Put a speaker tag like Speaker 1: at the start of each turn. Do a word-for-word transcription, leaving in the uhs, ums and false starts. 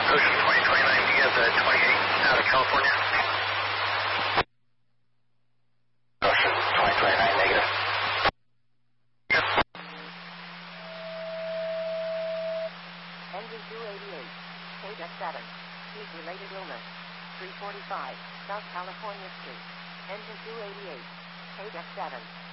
Speaker 1: Ocean twenty twenty-nine, you have the twenty-eight out of California. Ocean twenty twenty-nine, negative. Yep.
Speaker 2: Engine two eighty-eight, K D F seven, heat-related illness, three forty-five, South California Street. Engine two eighty-eight, K D F seven.